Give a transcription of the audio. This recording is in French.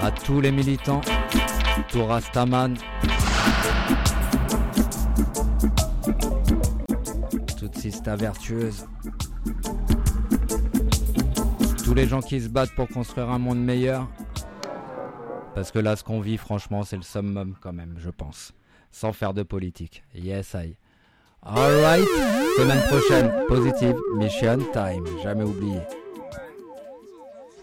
à tous les militants, tout Rastaman, toute sista vertueuse, tous les gens qui se battent pour construire un monde meilleur. Parce que là, ce qu'on vit, franchement, c'est le summum quand même, je pense. Sans faire de politique. Yes, I. Alright. Semaine prochaine, positive mission time. Jamais oublié.